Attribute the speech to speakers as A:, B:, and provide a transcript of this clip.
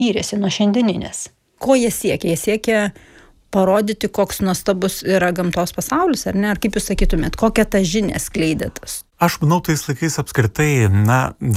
A: skyrėsi nuo šiandieninės. Ko jie siekia? Jie siekia parodyti, koks nuostabus yra gamtos pasaulis, ar ne? Ar kaip jūs sakytumėt, kokią tą žinią skleidėtas?
B: Aš manau, tais laikais apskritai,